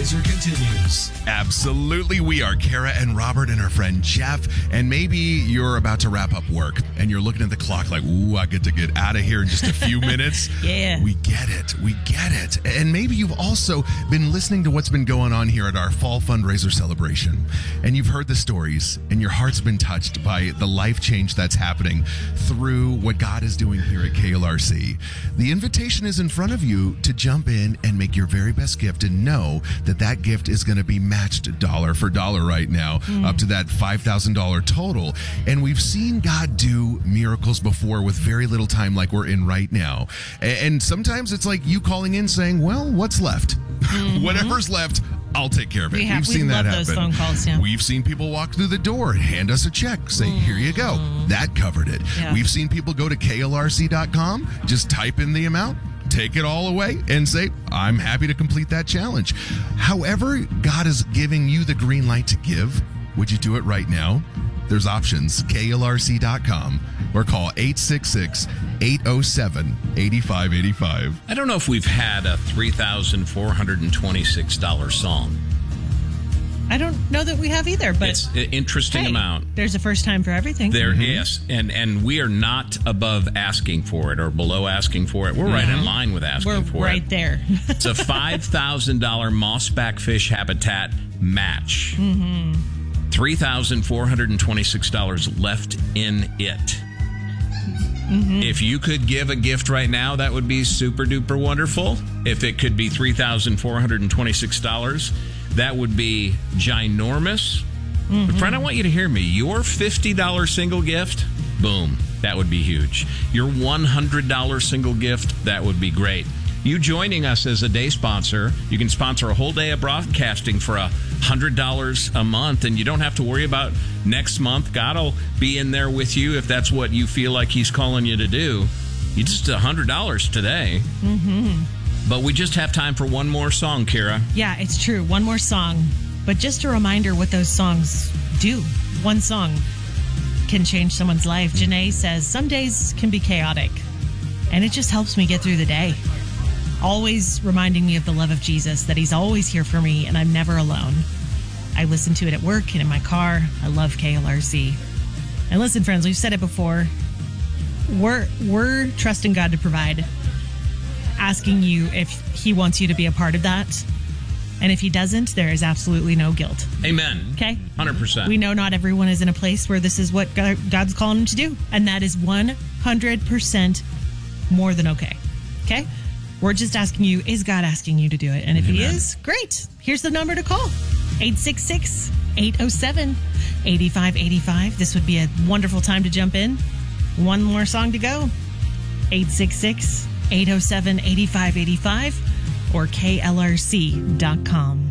Fundraiser continues. Absolutely. We are Kara and Robert and our friend Jeff. And maybe you're about to wrap up work and you're looking at the clock like, ooh, I get to get out of here in just a few minutes. Yeah. We get it. We get it. And maybe you've also been listening to what's been going on here at our fall fundraiser celebration. And you've heard the stories and your heart's been touched by the life change that's happening through what God is doing here at KLRC. The invitation is in front of you to jump in and make your very best gift and know that that gift is going to be matched dollar for dollar right now, up to that $5,000 total. And we've seen God do miracles before with very little time like we're in right now. And sometimes it's like you calling in saying, well, what's left? Whatever's left, I'll take care of it. We've seen that happen. Those phone calls, yeah. We've seen people walk through the door and hand us a check, say, here you go. That covered it. Yeah. We've seen people go to klrc.com, just type in the amount, take it all away, and say, I'm happy to complete that challenge. However, God is giving you the green light to give. Would you do it right now? There's options, klrc.com, or call 866-807-8585. I don't know if we've had a $3,426 song. I don't know that we have either, but it's an interesting amount. There's a first time for everything. There is, and we are not above asking for it or below asking for it. We're right in line with asking for it. We're right there. It's a $5,000 mossback fish habitat match. $3,426 left in it. If you could give a gift right now, that would be super duper wonderful. If it could be $3,426, that would be ginormous. But friend, I want you to hear me. Your $50 single gift, boom, that would be huge. Your $100 single gift, that would be great. You joining us as a day sponsor, you can sponsor a whole day of broadcasting for $100 a month, and you don't have to worry about next month. God will be in there with you if that's what you feel like He's calling you to do. You just $100 today. But we just have time for one more song, Kara. Yeah, it's true. One more song. But just a reminder what those songs do. One song can change someone's life. Janae says, some days can be chaotic, and it just helps me get through the day. Always reminding me of the love of Jesus, that He's always here for me and I'm never alone. I listen to it at work and in my car. I love KLRC. And listen, friends, we've said it before. We're trusting God to provide, asking you if He wants you to be a part of that. And if He doesn't, there is absolutely no guilt. Amen. Okay? 100%. We know not everyone is in a place where this is what God's calling them to do. And that is 100% more than okay. Okay? We're just asking you, is God asking you to do it? And if He is, great. Here's the number to call. 866-807-8585. This would be a wonderful time to jump in. One more song to go. 866-807-8585 or klrc.com.